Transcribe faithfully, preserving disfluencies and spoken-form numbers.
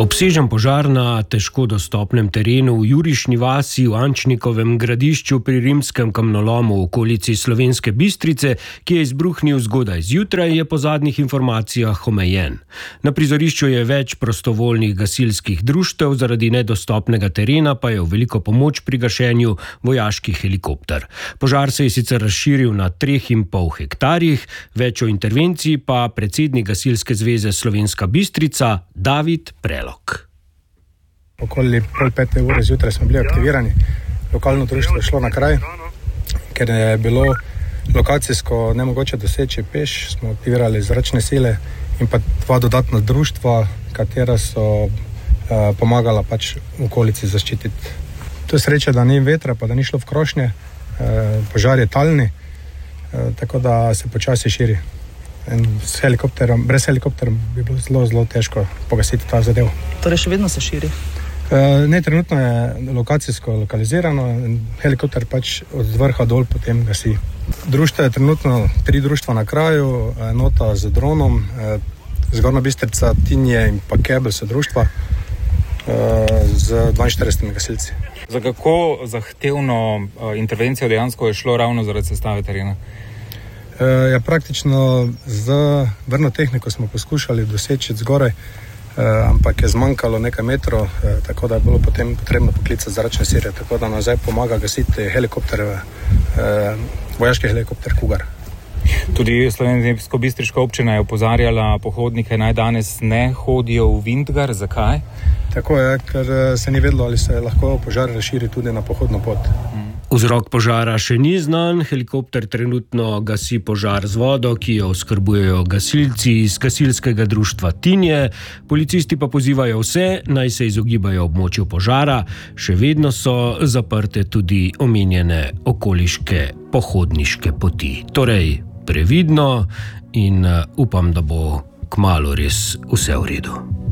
Obsežen požar na težko dostopnem terenu v Jurišni vasi v Ančnikovem gradišču pri rimskem kamnolomu v okolici Slovenske Bistrice, ki je izbruhnil zgodaj zjutraj, je po zadnjih informacijah omejen. Na prizorišču je več prostovoljnih gasilskih društev, zaradi nedostopnega terena pa je v veliko pomoč pri gašenju vojaški helikopter. Požar se je sicer razširil na treh in pol hektarjih, več o intervenciji pa predsednik Gasilske zveze Slovenska Bistrica David Prelog. Okoli pol pete ure zjutraj smo bili aktivirani. Lokalno društvo je šlo na kraj, ker je bilo lokacijsko nemogoče doseči peš, smo aktivirali zračne sile in pa dva dodatna društva, katera so eh, pomagala pač v okolici zaščititi. To je sreča, da ni vetra, pa da ni šlo v krošnje, eh, požar je talni, eh, tako da se počasi širi. In s helikopterom, brez helikoptera bi bilo zelo, zelo težko pogasiti ta zadev. Torej še vedno se širi? E, ne, trenutno je lokacijsko lokalizirano in helikopter pač od vrha dol potem gasi. Društvo je trenutno tri društva na kraju, enota z dronom, e, Zgornja Bistrica, Tinje in pa Kebel so društva e, z dvainštiridesetimi gasilci. Za kako zahtevno intervencijo dejansko je šlo ravno zaradi sestave terena? Ja, praktično z vrno tehniko smo poskušali doseči zgoraj, ampak je zmanjkalo nekaj metrov, tako da je bilo potem potrebno poklicati zračne sile, tako da nazaj pomaga gasiti helikopter, vojaški helikopter Kugar. Tudi Slovensko-bistriška občina je opozarjala pohodnike, naj danes ne hodijo v Vintgar. Zakaj? Tako je, ker se ni vedelo, ali se lahko požar razširi tudi na pohodno pot. Mm. Vzrok požara še ni znan, helikopter trenutno gasi požar z vodo, ki jo oskrbujejo gasilci iz gasilskega društva Tinje. Policisti pa pozivajo vse, naj se izogibajo območju požara, še vedno so zaprte tudi omenjene okoliške pohodniške poti. Torej, previdno in upam, da bo kmalu res vse v redu.